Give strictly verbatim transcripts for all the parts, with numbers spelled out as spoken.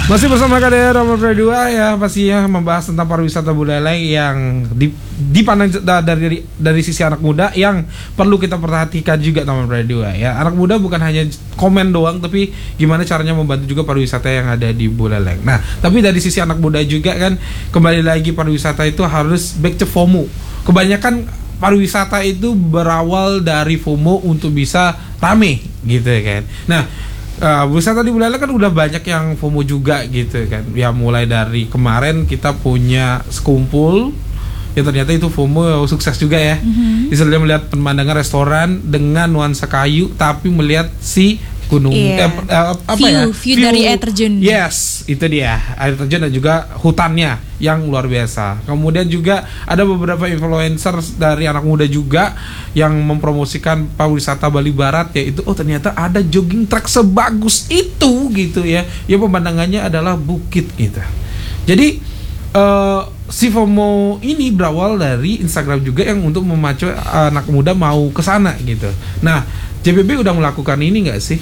Masih bersama K D R nomor dua ya, pastinya membahas tentang pariwisata Buleleng yang di, dipandang dari dari sisi anak muda yang perlu kita perhatikan juga nomor dua ya. Anak muda bukan hanya komen doang, tapi gimana caranya membantu juga pariwisata yang ada di Buleleng. Nah, tapi dari sisi anak muda juga kan, kembali lagi pariwisata itu harus back to FOMO. Kebanyakan pariwisata itu berawal dari FOMO untuk bisa rame gitu kan. Nah, Uh, wisata di Buleleng kan udah banyak yang FOMO juga gitu kan. Ya mulai dari kemarin kita punya sekumpul ya, ternyata itu FOMO sukses juga ya. Mm-hmm. Istilahnya melihat pemandangan restoran dengan nuansa kayu tapi melihat si gunung yeah. eh, eh, apa view, ya? View, view dari air terjun. Yes, itu dia. Air terjun dan juga hutannya yang luar biasa. Kemudian juga ada beberapa influencer dari anak muda juga yang mempromosikan pariwisata Bali Barat, yaitu oh ternyata ada jogging track sebagus itu gitu ya. Ya pemandangannya adalah bukit gitu. Jadi uh, si FOMO ini berawal dari Instagram juga yang untuk memacu anak muda mau ke sana gitu. Nah, J B B udah melakukan ini nggak sih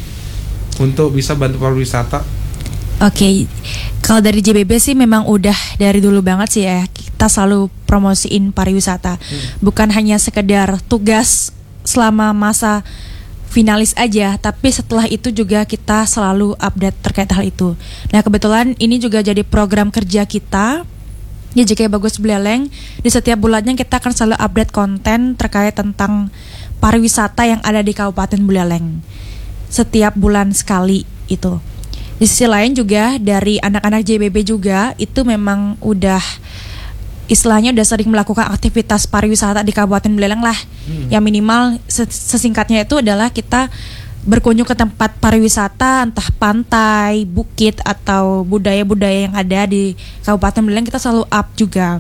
untuk bisa bantu pariwisata? Oke, okay. Kalau dari J B B sih memang udah dari dulu banget sih ya, kita selalu promosiin pariwisata. Hmm. Bukan hanya sekedar tugas selama masa finalis aja, tapi setelah itu juga kita selalu update terkait hal itu. Nah, kebetulan ini juga jadi program kerja kita di J K Bagus Buleleng. Di setiap bulannya kita akan selalu update konten terkait tentang pariwisata yang ada di Kabupaten Buleleng. Setiap bulan sekali itu. Di sisi lain juga dari anak-anak J B B juga itu memang udah istilahnya udah sering melakukan aktivitas pariwisata di Kabupaten Buleleng lah. Hmm. Yang minimal sesingkatnya itu adalah kita berkunjung ke tempat pariwisata, entah pantai, bukit atau budaya-budaya yang ada di Kabupaten Buleleng, kita selalu up juga.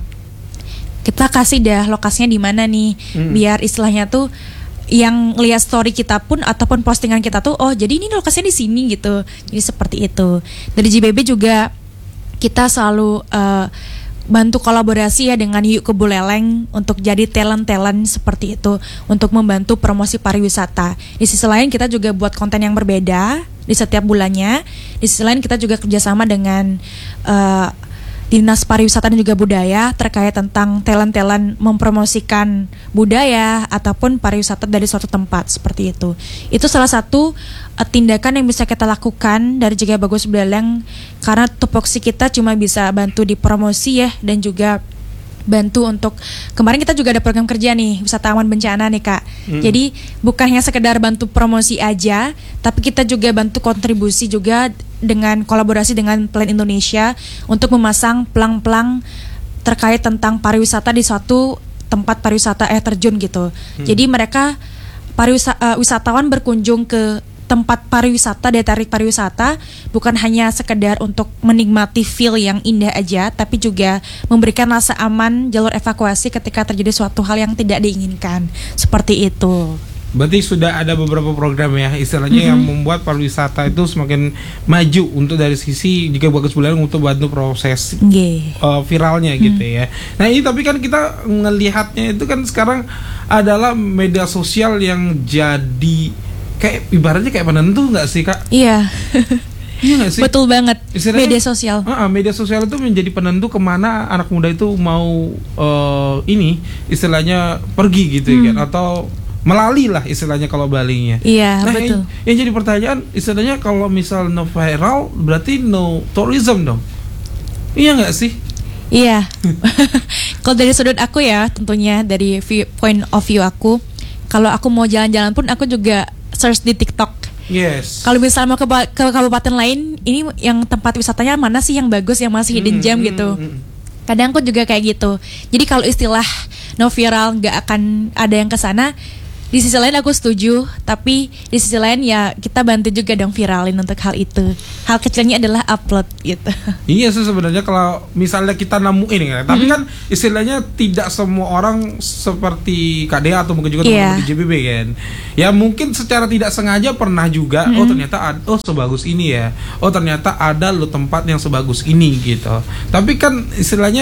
Kita kasih dah lokasinya di mana nih, hmm. biar istilahnya tuh yang lihat story kita pun ataupun postingan kita tuh oh jadi ini lokasinya di sini gitu. Jadi seperti itu. Dari J B B juga kita selalu uh, bantu kolaborasi ya dengan Yuk ke Buleleng untuk jadi talent-talent seperti itu untuk membantu promosi pariwisata. Di sisi lain kita juga buat konten yang berbeda di setiap bulannya. Di sisi lain kita juga kerjasama dengan uh, Dinas Pariwisata dan juga Budaya terkait tentang talent-talent mempromosikan budaya ataupun pariwisata dari suatu tempat seperti itu. Itu salah satu uh, tindakan yang bisa kita lakukan dari J K Bagus Buleleng, karena tupoksi kita cuma bisa bantu di promosi ya, dan juga bantu untuk kemarin kita juga ada program kerja nih wisatawan bencana nih Kak. Hmm. Jadi bukan hanya sekedar bantu promosi aja, tapi kita juga bantu kontribusi juga dengan kolaborasi dengan Plan Indonesia untuk memasang pelang-pelang terkait tentang pariwisata di suatu tempat pariwisata air terjun gitu. Hmm. Jadi mereka pariwisata, uh, wisatawan berkunjung ke tempat pariwisata, daya tarik pariwisata bukan hanya sekedar untuk menikmati feel yang indah aja, tapi juga memberikan rasa aman, jalur evakuasi ketika terjadi suatu hal yang tidak diinginkan. Seperti itu. Berarti sudah ada beberapa program ya istilahnya mm-hmm. yang membuat pariwisata itu semakin maju untuk dari sisi J K Bagus Buleleng untuk bantu proses okay. uh, viralnya mm. gitu ya. Nah ini tapi kan kita ngelihatnya itu kan sekarang adalah media sosial yang jadi kayak ibaratnya kayak penentu nggak sih Kak? Iya. Iya nggak sih? Betul banget. Istilahnya, media sosial. Uh, media sosial itu menjadi penentu kemana anak muda itu mau uh, ini istilahnya pergi gitu hmm. kan, atau melali lah istilahnya kalau Balinya. Iya nah, betul. Yang, yang jadi pertanyaan istilahnya kalau misal no viral berarti no tourism dong. Iya nggak sih? Iya. Kalau dari sudut aku ya tentunya dari view, point of view aku, kalau aku mau jalan-jalan pun aku juga search di TikTok. Yes. Kalau misalnya mau ke, ke kabupaten lain, ini yang tempat wisatanya mana sih yang bagus, yang masih hidden gem mm, gitu. Mm, mm. Kadang aku juga kayak gitu. Jadi kalau istilah no viral nggak akan ada yang kesana. Di sisi lain aku setuju, tapi di sisi lain ya kita bantu juga dong viralin untuk hal itu. Hal kecilnya adalah upload gitu. Iya sih sebenarnya kalau misalnya kita nemuin kan, mm-hmm. tapi kan istilahnya tidak semua orang seperti K D A atau mungkin juga yeah. teman-teman di J B B kan. Ya mungkin secara tidak sengaja pernah juga, mm-hmm. oh ternyata ada, oh sebagus ini ya. Oh ternyata ada lo tempat yang sebagus ini gitu. Tapi kan istilahnya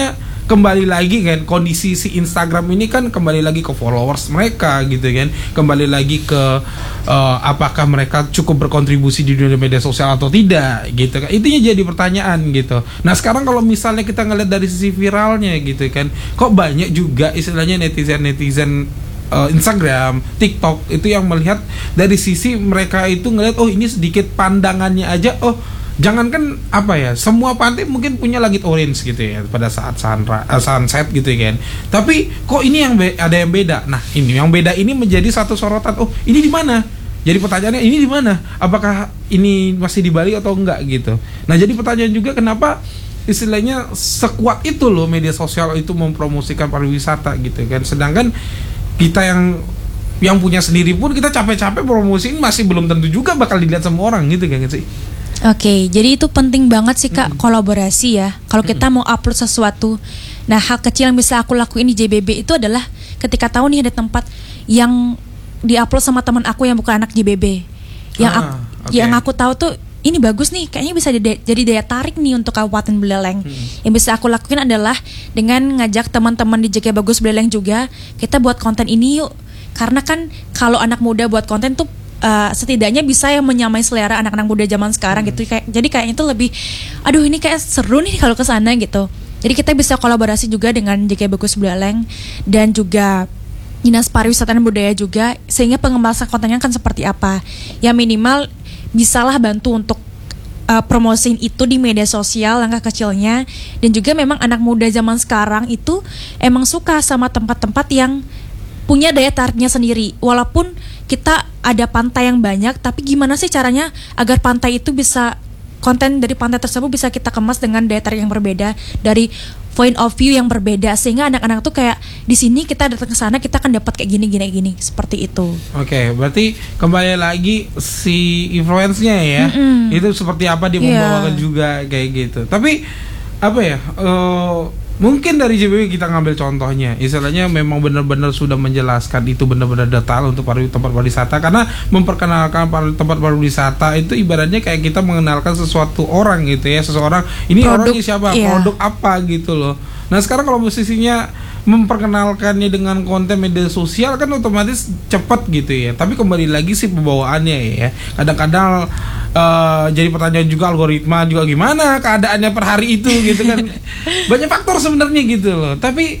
kembali lagi kan kondisi si Instagram ini kan kembali lagi ke followers mereka gitu kan, kembali lagi ke uh, apakah mereka cukup berkontribusi di dunia media sosial atau tidak gitu kan, intinya jadi pertanyaan gitu. Nah sekarang kalau misalnya kita ngeliat dari sisi viralnya gitu kan, kok banyak juga istilahnya netizen netizen uh, Instagram, TikTok itu yang melihat dari sisi mereka itu ngeliat oh ini sedikit pandangannya aja, oh jangankan apa ya, semua pantai mungkin punya langit orange gitu ya pada saat sunra, uh, sunset gitu ya kan. Tapi kok ini yang be- ada yang beda. Nah, ini yang beda ini menjadi satu sorotan. Oh, ini di mana? Jadi pertanyaannya ini di mana? Apakah ini masih di Bali atau enggak gitu. Nah, jadi pertanyaan juga kenapa istilahnya sekuat itu loh media sosial itu mempromosikan pariwisata gitu kan. Sedangkan kita yang yang punya sendiri pun kita capek-capek promosiin masih belum tentu juga bakal dilihat sama orang gitu kan sih. Oke, jadi itu penting banget sih Kak, mm-hmm. kolaborasi ya. Kalau kita mm-hmm. mau upload sesuatu, nah hal kecil yang bisa aku lakuin di J B B itu adalah ketika tahu nih ada tempat yang diupload sama teman aku yang bukan anak J B B, yang ah, aku, okay. yang aku tahu tuh ini bagus nih, kayaknya bisa jadi, jadi daya tarik nih untuk Kabupaten Buleleng. Hmm. Yang bisa aku lakuin adalah dengan ngajak teman-teman di J K Bagus Buleleng juga, kita buat konten ini yuk. Karena kan kalau anak muda buat konten tuh Uh, setidaknya bisa yang menyamai selera anak-anak muda zaman sekarang hmm. gitu. Kayak, jadi kayaknya itu lebih, aduh ini kayak seru nih kalau kesana gitu. Jadi kita bisa kolaborasi juga dengan J K Bagus Buleleng dan juga Dinas Pariwisata dan Budaya juga, sehingga pengembangan kontennya kan seperti apa. Ya minimal bisalah bantu untuk uh, promosiin itu di media sosial langkah kecilnya. Dan juga memang anak muda zaman sekarang itu emang suka sama tempat-tempat yang punya daya tariknya sendiri. Walaupun kita ada pantai yang banyak, tapi gimana sih caranya agar pantai itu bisa, konten dari pantai tersebut bisa kita kemas dengan daya tarik yang berbeda, dari point of view yang berbeda, sehingga anak-anak tuh kayak di sini kita datang ke sana kita akan dapat kayak gini gini gini seperti itu. Oke, okay, berarti kembali lagi si influence-nya ya, mm-hmm. itu seperti apa dia yeah. membawakan juga kayak gitu. Tapi apa ya? Uh, Mungkin dari J B B kita ngambil contohnya, istilahnya memang benar-benar sudah menjelaskan itu benar-benar detail untuk pari, tempat pariwisata, karena memperkenalkan pari, tempat pariwisata itu ibaratnya kayak kita mengenalkan sesuatu orang gitu ya, seseorang ini produk, orangnya siapa, iya. produk apa gitu loh. Nah sekarang kalau posisinya memperkenalkannya dengan konten media sosial kan otomatis cepat gitu ya. Tapi kembali lagi sih pembawaannya ya. Kadang-kadang uh, jadi pertanyaan juga algoritma juga gimana keadaannya per hari itu gitu kan. Banyak faktor sebenarnya gitu loh. Tapi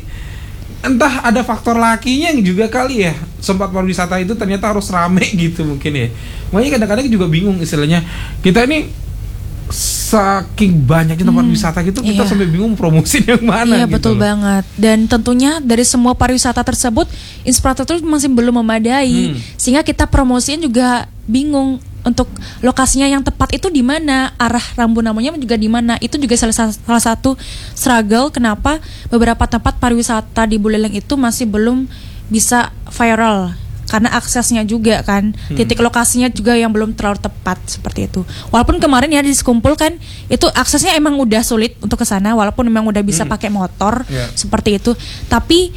entah ada faktor lakinya yang juga kali ya. Tempat pariwisata itu ternyata harus rame gitu mungkin ya. Makanya kadang-kadang juga bingung istilahnya. Kita ini saking banyaknya tempat hmm, wisata gitu kita iya. sampai bingung promosi yang mana. Iya gitu betul loh. banget. Dan tentunya dari semua pariwisata tersebut infrastruktur masih belum memadai, hmm. sehingga kita promosiin juga bingung untuk lokasinya yang tepat itu di mana, arah rambu namanya juga di mana. Itu juga salah, salah satu struggle kenapa beberapa tempat pariwisata di Buleleng itu masih belum bisa viral. Karena aksesnya juga kan, hmm. titik lokasinya juga yang belum terlalu tepat seperti itu. Walaupun kemarin ya dikumpulkan itu aksesnya emang udah sulit untuk ke sana, walaupun memang udah bisa hmm. pakai motor yeah. seperti itu. Tapi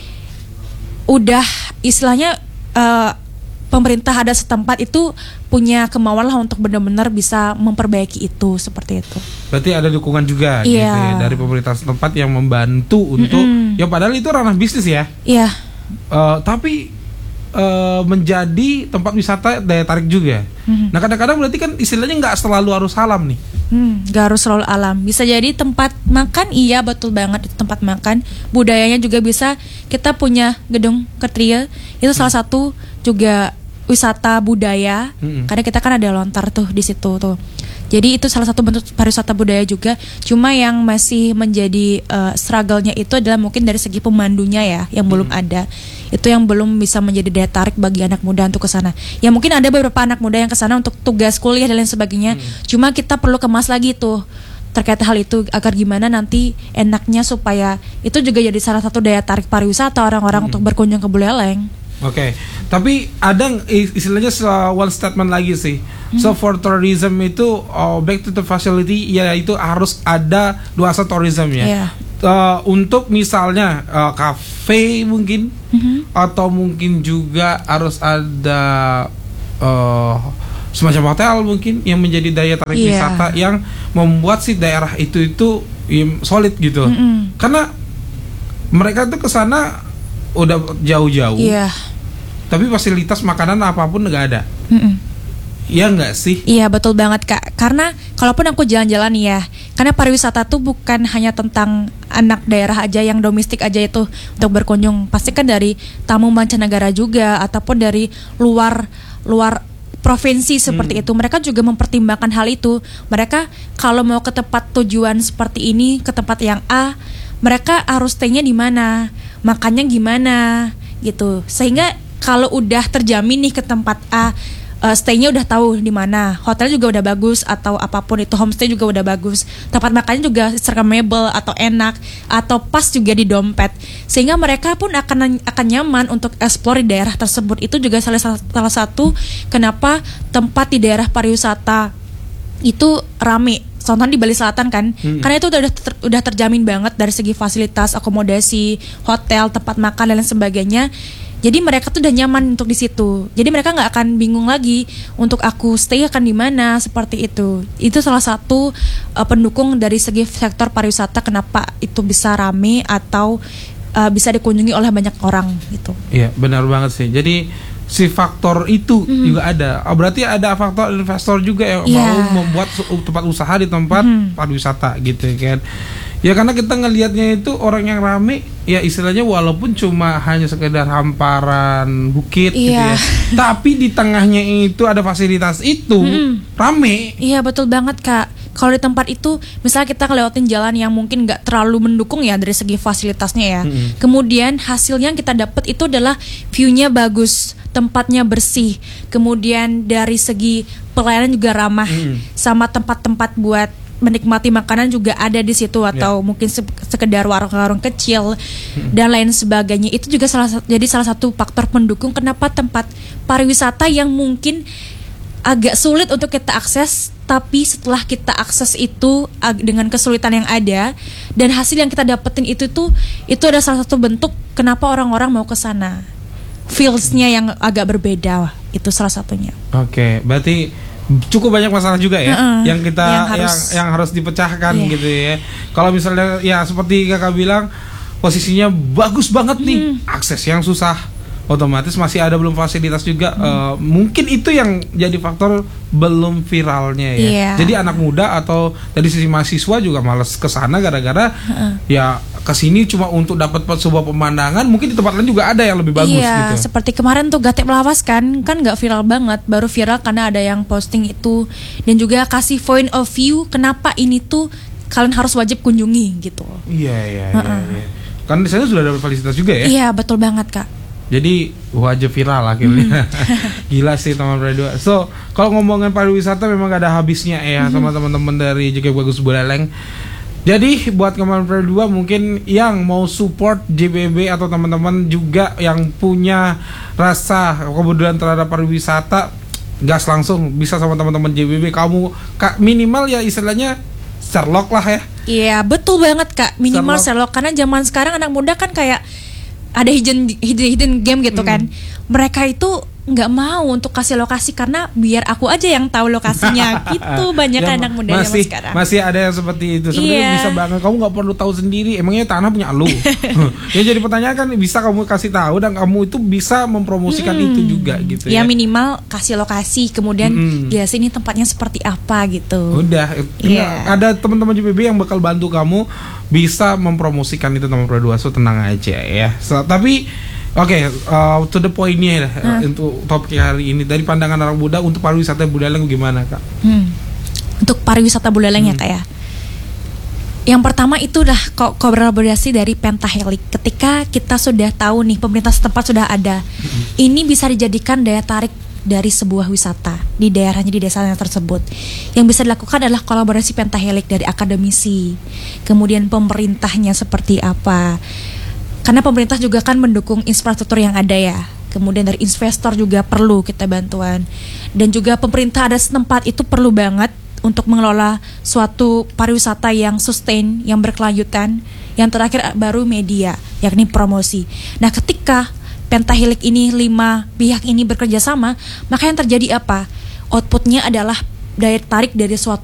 udah istilahnya uh, pemerintah ada setempat itu punya kemauan lah untuk benar-benar bisa memperbaiki itu seperti itu. Berarti ada dukungan juga yeah. gitu ya dari pemerintah setempat yang membantu untuk mm-hmm. ya padahal itu ranah bisnis ya. Iya. Yeah. Uh, tapi Uh, menjadi tempat wisata daya tarik juga. Mm-hmm. Nah kadang-kadang berarti kan istilahnya nggak selalu harus alam nih. Hmm, nggak harus selalu alam. Bisa jadi tempat makan, iya betul banget itu tempat makan. Budayanya juga bisa. Kita punya gedung Ketria itu salah mm. satu juga wisata budaya. Mm-hmm. Karena kita kan ada lontar tuh di situ tuh. Jadi itu salah satu bentuk pariwisata budaya juga. Cuma yang masih menjadi uh, struggle-nya itu adalah mungkin dari segi pemandunya ya, yang hmm. belum ada. Itu yang belum bisa menjadi daya tarik bagi anak muda untuk ke sana. Ya mungkin ada beberapa anak muda yang ke sana untuk tugas kuliah dan lain sebagainya. Hmm. Cuma kita perlu kemas lagi tuh terkait hal itu agar gimana nanti enaknya supaya itu juga jadi salah satu daya tarik pariwisata orang-orang hmm. untuk berkunjung ke Buleleng. Oke, okay. Tapi ada istilahnya one statement lagi sih. Hmm. So for tourism itu uh, back to the facility ya itu harus ada nuansa tourism ya. Yeah. Uh, untuk misalnya uh, cafe mungkin mm-hmm. atau mungkin juga harus ada uh, semacam hotel mungkin yang menjadi daya tarik yeah. wisata yang membuat si daerah itu itu solid gitu. Mm-hmm. Karena mereka tuh kesana udah jauh-jauh. Iya. Tapi fasilitas makanan apapun nggak ada. Mm-mm. Iya nggak sih? Iya betul banget Kak. Karena kalaupun aku jalan-jalan nih ya, karena pariwisata tuh bukan hanya tentang anak daerah aja yang domestik aja itu untuk berkunjung. Pasti kan dari tamu mancanegara juga ataupun dari luar luar provinsi seperti Hmm. itu. Mereka juga mempertimbangkan hal itu. Mereka kalau mau ke tempat tujuan seperti ini, ke tempat yang A, mereka harus stay-nya di mana, makannya gimana gitu. Sehingga kalau udah terjamin nih ke tempat A, Uh, stay-nya udah tahu di mana, hotel juga udah bagus atau apapun itu, homestay juga udah bagus, tempat makannya juga instagramable atau enak atau pas juga di dompet, sehingga mereka pun akan akan nyaman untuk explore di daerah tersebut. Itu juga salah salah satu kenapa tempat di daerah pariwisata itu rame. Contohnya di Bali Selatan kan, hmm. karena itu udah ter, udah terjamin banget dari segi fasilitas, akomodasi, hotel, tempat makan dan lain sebagainya. Jadi mereka tuh udah nyaman untuk di situ. Jadi mereka nggak akan bingung lagi untuk aku stay akan di mana seperti itu. Itu salah satu uh, pendukung dari segi sektor pariwisata kenapa itu bisa rame atau uh, bisa dikunjungi oleh banyak orang gitu. Iya benar banget sih. Jadi si faktor itu mm-hmm. juga ada. Oh, berarti ada faktor investor juga yang yeah. mau membuat tempat usaha di tempat mm-hmm. pariwisata gitu kan. Ya karena kita ngelihatnya itu orang yang rame, ya istilahnya walaupun cuma hanya sekedar hamparan bukit iya. gitu ya, tapi di tengahnya itu ada fasilitas itu mm-hmm. rame. Iya betul banget Kak. Kalau di tempat itu, misalnya kita ngelewatin jalan yang mungkin nggak terlalu mendukung ya dari segi fasilitasnya ya. Mm-hmm. Kemudian hasilnya yang kita dapat itu adalah view-nya bagus, tempatnya bersih, kemudian dari segi pelayanan juga ramah, mm-hmm. sama tempat-tempat buat menikmati makanan juga ada di situ atau yeah. mungkin se- sekedar warung-warung kecil hmm. dan lain sebagainya. Itu juga salah jadi salah satu faktor pendukung kenapa tempat pariwisata yang mungkin agak sulit untuk kita akses, tapi setelah kita akses itu ag- dengan kesulitan yang ada dan hasil yang kita dapetin itu tuh itu ada salah satu bentuk kenapa orang-orang mau ke sana. Feels-nya yang agak berbeda itu salah satunya. Oke, okay, berarti cukup banyak masalah juga ya uh-uh, yang kita yang harus, yang, yang harus dipecahkan yeah. gitu ya. Kalau misalnya ya seperti kakak bilang posisinya bagus banget nih, hmm. akses yang susah, otomatis masih ada belum fasilitas juga. Hmm. Uh, mungkin itu yang jadi faktor belum viralnya ya. Yeah. Jadi anak muda atau dari sisi mahasiswa juga malas kesana gara-gara uh-uh. ya kesini cuma untuk dapat sebuah pemandangan. Mungkin di tempat lain juga ada yang lebih bagus iya, gitu. Seperti kemarin tuh Gatek Lawas kan kan nggak viral banget, baru viral karena ada yang posting itu dan juga kasih point of view kenapa ini tuh kalian harus wajib kunjungi gitu. Iya iya uh-uh. iya. Kan di sana sudah ada fasilitas juga ya. Iya betul banget Kak. Jadi wajib viral akhirnya. Hmm. Gila sih teman berdua. So kalau ngomongin pariwisata memang gak ada habisnya ya hmm. sama teman-teman dari J K Bagus Buleleng. Jadi buat teman berdua mungkin yang mau support J B B atau teman-teman juga yang punya rasa kepedulian terhadap pariwisata, gas langsung bisa sama teman-teman J B B. Kamu minimal ya istilahnya Sherlock lah ya. Iya betul banget Kak, minimal Sherlock. Sherlock karena zaman sekarang anak muda kan kayak ada hidden hidden, hidden game gitu hmm. kan. Mereka itu nggak mau untuk kasih lokasi karena biar aku aja yang tahu lokasinya gitu. Banyak ya, anak muda masih, zaman sekarang. Masih ada yang seperti itu. Sebenarnya yeah. bisa banget. Kamu nggak perlu tahu sendiri. Emangnya tanah punya lu. Ya jadi pertanyaan kan bisa kamu kasih tahu dan kamu itu bisa mempromosikan hmm. itu juga gitu ya. Ya minimal minimal kasih lokasi, kemudian hmm. ya sini tempatnya seperti apa gitu. Udah. Yeah. Ada teman-teman J B B yang bakal bantu kamu bisa mempromosikan itu teman berdua. So tenang aja ya. So, tapi oke, okay, uh, to the point nih uh, hmm. untuk topik hari ini dari pandangan anak muda untuk pariwisata Buleleng gimana Kak? Hmm. Untuk pariwisata Buleleng hmm. ya Kak ya. Yang pertama itu udah ko- kolaborasi dari Pentahelix. Ketika kita sudah tahu nih pemerintah setempat sudah ada, hmm. ini bisa dijadikan daya tarik dari sebuah wisata di daerahnya di desanya tersebut. Yang bisa dilakukan adalah kolaborasi Pentahelix dari akademisi, kemudian pemerintahnya seperti apa. Karena pemerintah juga kan mendukung infrastruktur yang ada ya. Kemudian dari investor juga perlu kita bantuan. Dan juga pemerintah ada setempat itu perlu banget untuk mengelola suatu pariwisata yang sustain, yang berkelanjutan. Yang terakhir baru media, yakni promosi. Nah ketika Pentahelix ini lima pihak ini bekerja sama, maka yang terjadi apa? Outputnya adalah daya tarik dari suatu